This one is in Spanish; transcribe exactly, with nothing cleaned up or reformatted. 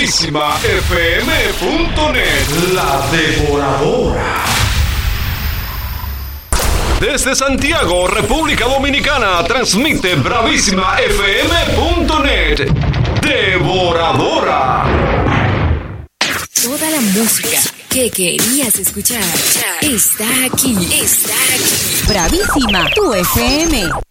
bravísima f m punto net. La Devoradora. Desde Santiago, República Dominicana, transmite bravísima f m punto net. Devoradora. Toda la música que querías escuchar está aquí. Está aquí. Bravísima, tu F M.